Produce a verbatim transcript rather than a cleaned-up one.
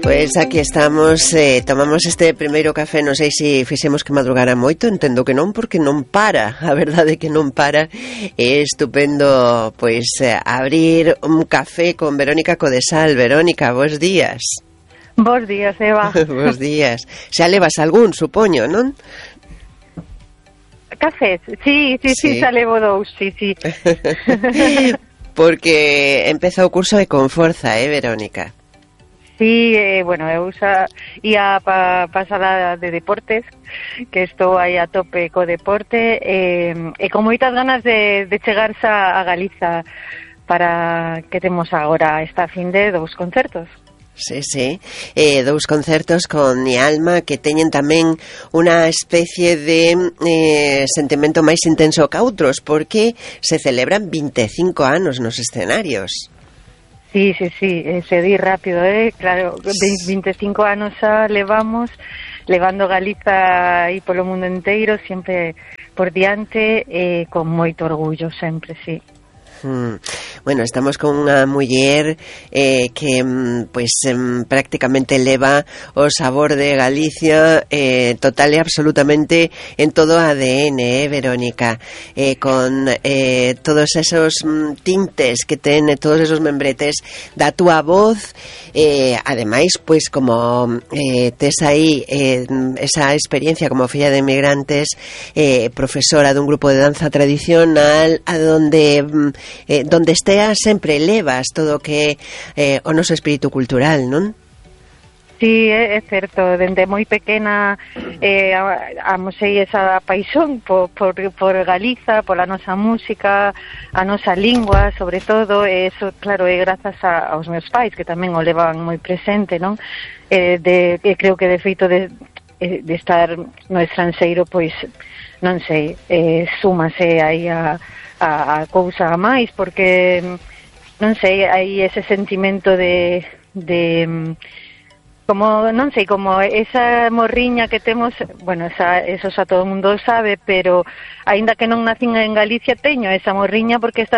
Pois aquí estamos, eh, tomamos este primeiro café, non sei se fixemos que madrugara moito, entendo que non, porque non para, a verdade é que non para. É estupendo, pois, eh, abrir un café con Verónica Codesal. Verónica, bons días. Bos días, Eva. Bos días. Xa levas algún, supoño, non? Cafés, sí, sí, sí, sí. xa levo dous, sí, sí. Porque empeza o curso de Conforza, eh, Verónica? Sí, eh, bueno, eu xa ia pa, pa sala de deportes, que estou aí a tope co deporte, eh, e con moitas ganas de, de chegar xa a Galiza para que temos agora esta fin de dous concertos. Sí, sí, eh, dous concertos con Mi Alma que teñen tamén unha especie de eh, sentimento máis intenso que outros, porque se celebran vinte e cinco anos nos escenarios. Sí, sí, sí, eh, se di rápido, eh? Claro, vinte e cinco anos xa levamos, levando Galiza aí polo mundo inteiro, sempre por diante, eh, con moito orgullo sempre, sí. Hmm. Bueno, estamos con unha muller eh, que pois em, prácticamente leva o sabor de Galicia eh, total e absolutamente en todo o A D N, eh, Verónica, eh, con eh, todos esos mm, tintes que ten, todos esos membretes da túa voz, eh, ademais, pois como eh, tes aí eh, esa experiencia como filla de emigrantes, eh, profesora dun grupo de danza tradicional, a donde Eh, donde esteas sempre levas todo o que eh, o noso espírito cultural, non? Sí, é, é certo, dende moi pequena eh, amosei esa paixón por, por, por Galiza, pola nosa música, a nosa lingua, sobre todo, e eso, claro, é grazas a, aos meus pais, que tamén o levan moi presente, non? Eh, de, que creo que de feito de, de estar no estranxeiro, pois, non sei, eh, súmase aí a a, a cousa a máis, porque non sei, hai ese sentimento de, de como, non sei, como esa morriña que temos, bueno, esa, eso xa todo o mundo sabe, pero aínda que non nacín en Galicia, teño esa morriña porque está